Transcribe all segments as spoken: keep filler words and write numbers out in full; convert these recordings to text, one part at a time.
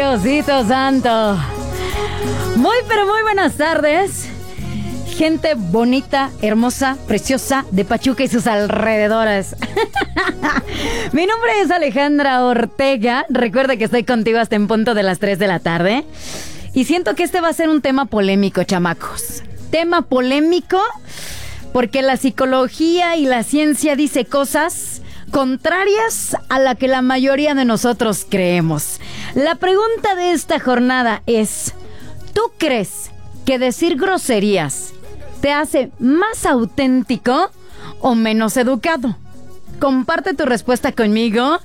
Diosito santo. Muy, pero muy buenas tardes. Gente bonita, hermosa, preciosa de Pachuca y sus alrededores. Mi nombre es Alejandra Ortega. Recuerda que estoy contigo hasta en punto de las tres de la tarde. Y siento que este va a ser un tema polémico, chamacos. Tema polémico porque la psicología y la ciencia dice cosas contrarias a la que la mayoría de nosotros creemos. La pregunta de esta jornada es: ¿tú crees que decir groserías te hace más auténtico o menos educado? Comparte tu respuesta conmigo.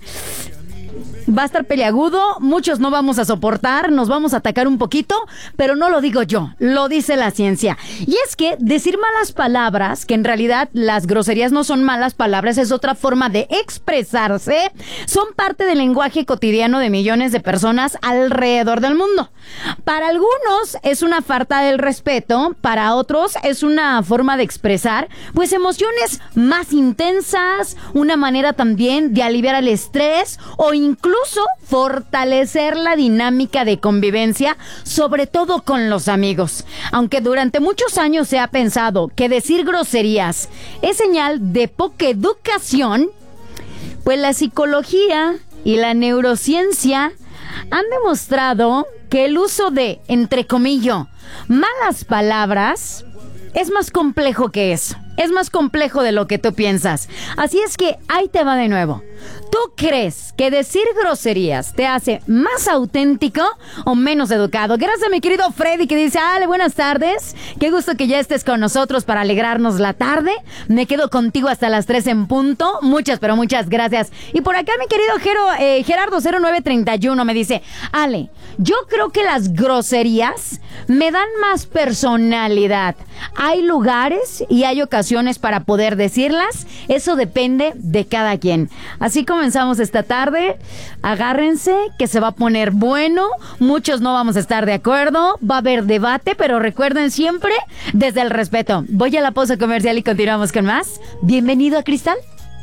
Va a estar peleagudo, muchos no vamos a soportar, nos vamos a atacar un poquito, pero no lo digo yo, lo dice la ciencia. Y es que decir malas palabras, que en realidad las groserías no son malas palabras, es otra forma de expresarse, son parte del lenguaje cotidiano de millones de personas alrededor del mundo. Para algunos es una falta del respeto, para otros es una forma de expresar pues emociones más intensas, una manera también de aliviar el estrés o incluso Incluso fortalecer la dinámica de convivencia, sobre todo con los amigos. Aunque durante muchos años se ha pensado que decir groserías es señal de poca educación, pues la psicología y la neurociencia han demostrado que el uso de, entre comillas, malas palabras es más complejo que eso. Es más complejo de lo que tú piensas. Así es que ahí te va de nuevo. ¿Tú crees que decir groserías te hace más auténtico o menos educado? Gracias a mi querido Freddy que dice: Ale, buenas tardes. Qué gusto que ya estés con nosotros para alegrarnos la tarde. Me quedo contigo hasta las tres en punto. Muchas, pero muchas gracias. Y por acá mi querido Gero, eh, Gerardo cero nueve treinta y uno me dice: Ale, yo creo que las groserías me dan más personalidad. Hay lugares y hay ocasiones para poder decirlas. Eso depende de cada quien. Así comenzamos esta tarde. Agárrense que se va a poner bueno. Muchos no vamos a estar de acuerdo. Va a haber debate, pero recuerden siempre desde el respeto. Voy a la pausa comercial y continuamos con más. Bienvenido a Cristal.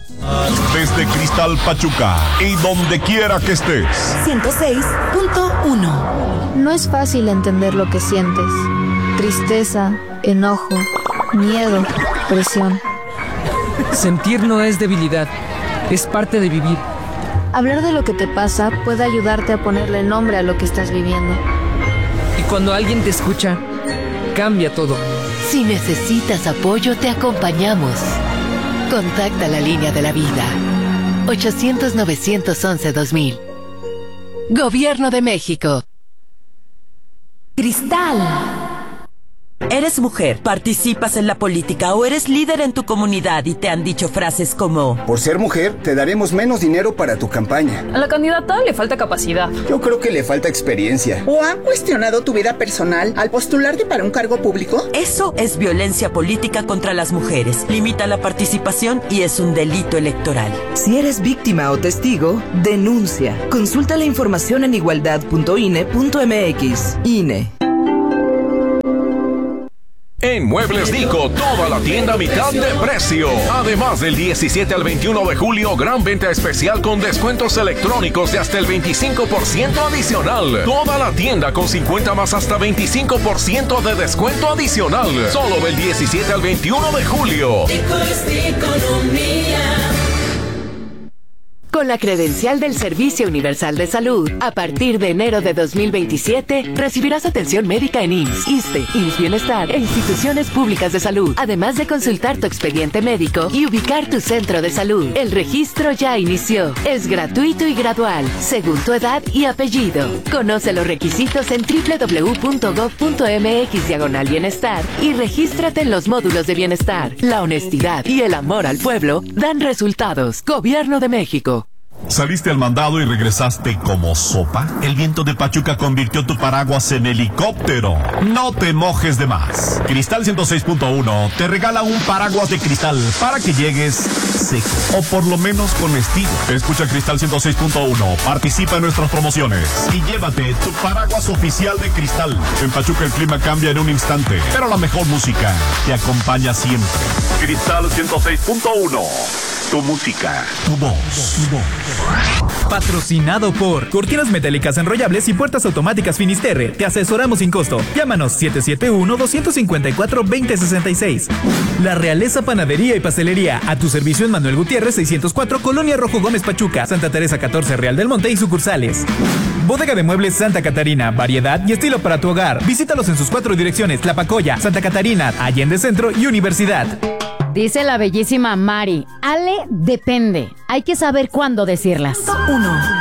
Desde Cristal Pachuca y donde quiera que estés. ciento seis punto uno. No es fácil entender lo que sientes. Tristeza, enojo, miedo, presión. Sentir no es debilidad, es parte de vivir. Hablar de lo que te pasa puede ayudarte a ponerle nombre a lo que estás viviendo. Y cuando alguien te escucha, cambia todo. Si necesitas apoyo, te acompañamos. Contacta la línea de la vida. ochocientos, novecientos once, dos mil. Gobierno de México. Cristal. Eres mujer, participas en la política o eres líder en tu comunidad y te han dicho frases como: por ser mujer, te daremos menos dinero para tu campaña. A la candidata le falta capacidad. Yo creo que le falta experiencia. ¿O han cuestionado tu vida personal al postularte para un cargo público? Eso es violencia política contra las mujeres. Limita la participación y es un delito electoral. Si eres víctima o testigo, denuncia. Consulta la información en igualdad punto I N E punto M X. I N E. En Muebles Dico, toda la tienda a mitad de precio. Además, del diecisiete al veintiuno de julio, gran venta especial con descuentos electrónicos de hasta el veinticinco por ciento adicional. Toda la tienda con cincuenta más hasta veinticinco por ciento de descuento adicional. Solo del diecisiete al veintiuno de julio. Dico es de economía. Con la credencial del Servicio Universal de Salud, a partir de enero de dos mil veintisiete, recibirás atención médica en I M S S, ISSSTE, I M S S Bienestar e instituciones públicas de salud, además de consultar tu expediente médico y ubicar tu centro de salud. El registro ya inició. Es gratuito y gradual, según tu edad y apellido. Conoce los requisitos en doble u doble u doble u punto gob punto m x diagonal bienestar y regístrate en los módulos de bienestar. La honestidad y el amor al pueblo dan resultados. Gobierno de México. ¿Saliste al mandado y regresaste como sopa? El viento de Pachuca convirtió tu paraguas en helicóptero. No te mojes de más. Cristal ciento seis punto uno te regala un paraguas de cristal para que llegues seco, o por lo menos con estilo. Escucha Cristal ciento seis punto uno, participa en nuestras promociones y llévate tu paraguas oficial de Cristal. En Pachuca el clima cambia en un instante, pero la mejor música te acompaña siempre. Cristal ciento seis punto uno, tu música, tu voz, tu voz. Patrocinado por Cortinas Metálicas Enrollables y Puertas Automáticas Finisterre. Te asesoramos sin costo. Llámanos siete siete uno, dos cinco cuatro, dos cero seis seis. La Realeza Panadería y Pastelería. A tu servicio en Manuel Gutiérrez seiscientos cuatro, Colonia Rojo Gómez Pachuca, Santa Teresa catorce, Real del Monte y sucursales. Bodega de Muebles Santa Catarina. Variedad y estilo para tu hogar. Visítalos en sus cuatro direcciones: Tlapacoya, Santa Catarina, Allende Centro y Universidad. Dice la bellísima Mari, Ale, depende. Hay que saber cuándo decirlas. Uno.